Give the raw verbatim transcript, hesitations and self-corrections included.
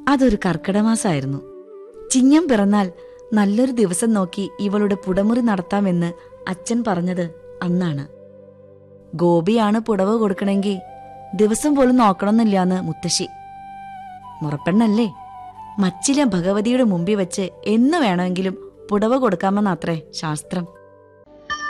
അതൊരു കർക്കിടമാസമായിരുന്നു. ചിങ്ങം പിറന്നാൽ നല്ലൊരു ദിവസം നോക്കി ഇവളുടെ പുടമുറി നടത്താമെന്ന് അച്ഛൻ പറഞ്ഞത് അന്നാണ്. ഗോപിയാണ് പുടവ കൊടുക്കണമെങ്കിൽ ദിവസം പോലും നോക്കണമെന്നില്ലാന്ന് മുത്തശ്ശി. മുറപ്പെണ്ണല്ലേ, മച്ചിലെ ഭഗവതിയുടെ മുമ്പിൽ വെച്ച് എന്ന് വേണമെങ്കിലും പുടവ കൊടുക്കാമെന്നത്രേ ശാസ്ത്രം.